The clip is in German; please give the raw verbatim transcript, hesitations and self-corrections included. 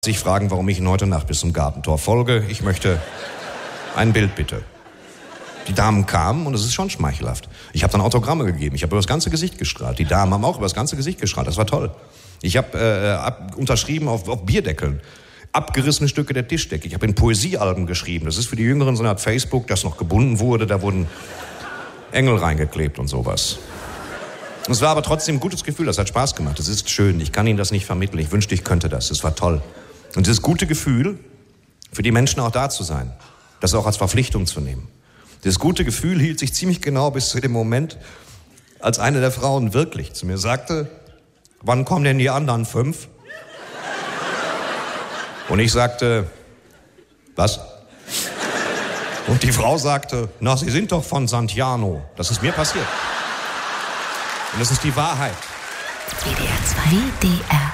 sich fragen, warum ich Ihnen heute Nacht bis zum Gartentor folge. Ich möchte ein Bild, bitte. Die Damen kamen und es ist schon schmeichelhaft. Ich habe dann Autogramme gegeben. Ich habe über das ganze Gesicht gestrahlt. Die Damen haben auch über das ganze Gesicht gestrahlt. Das war toll. Ich habe äh, ab, unterschrieben auf, auf Bierdeckeln. Abgerissene Stücke der Tischdecke. Ich habe in Poesiealben geschrieben. Das ist für die Jüngeren so eine Art Facebook, das noch gebunden wurde. Da wurden Engel reingeklebt und sowas. Es war aber trotzdem ein gutes Gefühl. Das hat Spaß gemacht. Das ist schön. Ich kann Ihnen das nicht vermitteln. Ich wünschte, ich könnte das. Es war toll. Und dieses gute Gefühl, für die Menschen auch da zu sein, das auch als Verpflichtung zu nehmen. Dieses gute Gefühl hielt sich ziemlich genau bis zu dem Moment, als eine der Frauen wirklich zu mir sagte, wann kommen denn die anderen fünf? Und ich sagte, was? Und die Frau sagte, na, Sie sind doch von Santiano. Das ist mir passiert. Und das ist die Wahrheit. W D R zwei. W D R